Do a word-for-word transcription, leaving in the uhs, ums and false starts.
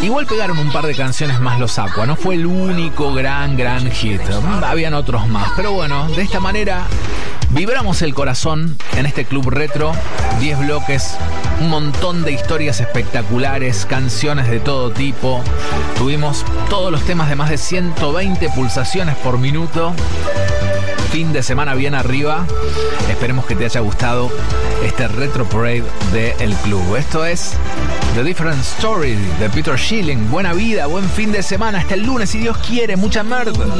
Igual pegaron un par de canciones más los Aqua, no fue el único gran, gran hit. Habían otros más, pero bueno, de esta manera vibramos el corazón en este club retro. diez bloques, un montón de historias espectaculares, canciones de todo tipo. Tuvimos todos los temas de más de ciento veinte pulsaciones por minuto. Fin de semana bien arriba. Esperemos que te haya gustado este Retro Parade de El Club. Esto es The Different Story de Peter Schilling. Buena vida, buen fin de semana. Hasta el lunes, si Dios quiere. Mucha merda.